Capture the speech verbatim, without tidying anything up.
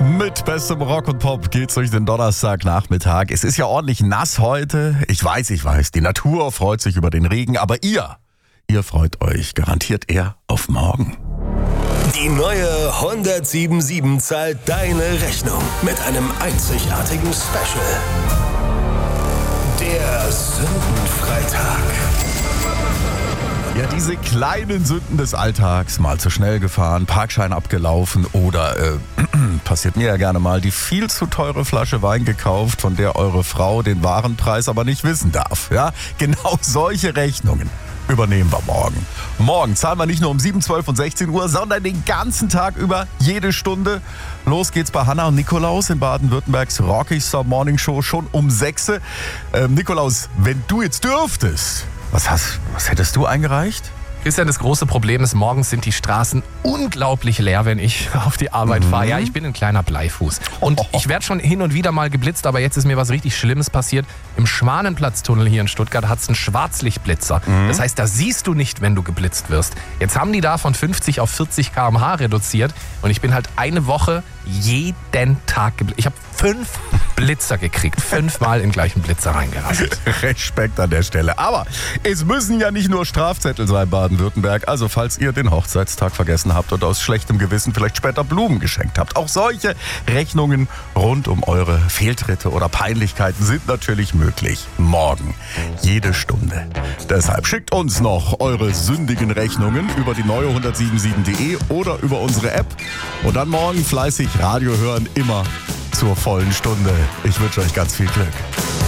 Mit bestem Rock und Pop geht's durch den Donnerstagnachmittag. Es ist ja ordentlich nass heute. Ich weiß, ich weiß, die Natur freut sich über den Regen, aber ihr, ihr freut euch garantiert eher auf morgen. Die neue hundertsieben zahlt deine Rechnung mit einem einzigartigen Special. Der Sündenfreitag. Ja, diese kleinen Sünden des Alltags, mal zu schnell gefahren, Parkschein abgelaufen oder, äh, passiert mir ja gerne mal, die viel zu teure Flasche Wein gekauft, von der eure Frau den wahren Preis aber nicht wissen darf. Ja, genau solche Rechnungen übernehmen wir morgen. Morgen zahlen wir nicht nur um sieben, zwölf und sechzehn Uhr, sondern den ganzen Tag über, jede Stunde. Los geht's bei Hanna und Nikolaus in Baden-Württembergs Rockigster Morning Show schon um sechs. Ähm, Nikolaus, wenn du jetzt dürftest, was, hast, was hättest du eingereicht? Christian, das große Problem ist, morgens sind die Straßen unglaublich leer, wenn ich auf die Arbeit fahre. Ja, ich bin ein kleiner Bleifuß. Und ich werde schon hin und wieder mal geblitzt, aber jetzt ist mir was richtig Schlimmes passiert. Im Schwanenplatztunnel hier in Stuttgart hat es einen Schwarzlichtblitzer. Mhm. Das heißt, da siehst du nicht, wenn du geblitzt wirst. Jetzt haben die da von fünfzig auf vierzig Kilometer pro Stunde reduziert und ich bin halt eine Woche jeden Tag geblitzt. Ich habe fünf Blitzer gekriegt, fünfmal im gleichen Blitzer reingerasselt. Respekt an der Stelle. Aber es müssen ja nicht nur Strafzettel sein, Baden-Württemberg. Also falls ihr den Hochzeitstag vergessen habt und aus schlechtem Gewissen vielleicht später Blumen geschenkt habt. Auch solche Rechnungen rund um eure Fehltritte oder Peinlichkeiten sind natürlich möglich. Morgen, jede Stunde. Deshalb schickt uns noch eure sündigen Rechnungen über die neue hundertsieben punkt de oder über unsere App. Und dann morgen fleißig Radio hören, immer zur vollen Stunde. Ich wünsche euch ganz viel Glück.